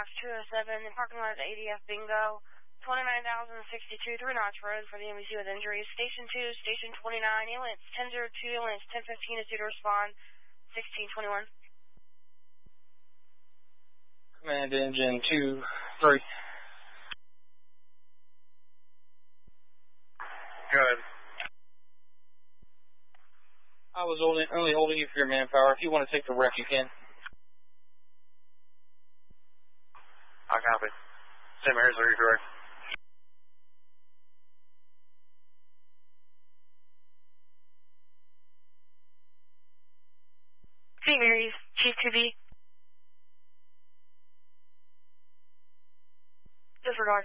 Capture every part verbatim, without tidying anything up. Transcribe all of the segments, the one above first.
two oh seven, the parking lot of A D F Bingo, twenty-nine thousand sixty-two, Three Notch Road for the M V C with injuries. Station two, Station twenty-nine, ambulance ten oh two, ambulance ten fifteen is due to respond, sixteen twenty-one. Command engine two, three. Go ahead. I was only, only holding you for your manpower. If you want to take the wreck, you can. I copy. Same here, so you're correct. Saint Mary's, Chief two B. Disregard.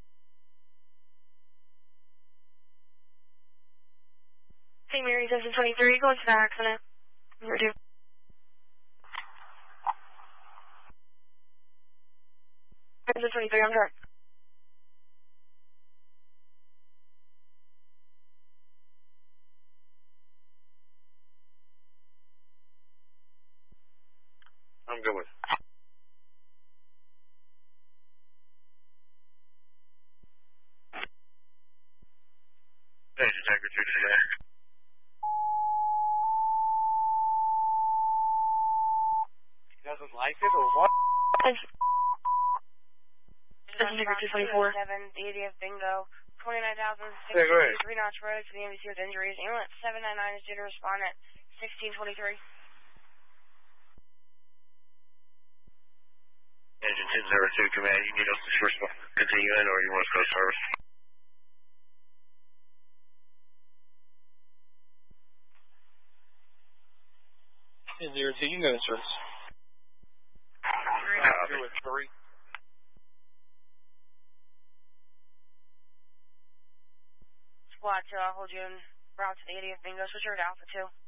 Saint Mary's, engine twenty-three, going to the accident. Number two. Engine twenty-three, on track. I'm good with it. Hey, Detective two today. He doesn't like it, or what? This is Digger two twenty-four. seven, A D F Bingo, twenty-nine thousand Yeah, go ahead. sixty-two, Three Notch Road for the M V C with injuries. Ambulance seven nine nine is due to respond at sixteen twenty-three. Engine ten oh two, command. You need us to first continue in, or you want us to go to service? ten oh two, you can go to service. Copy. Two with three. Squad two, I'll hold you en route to the A D F Bingo. Switch over to Alpha two.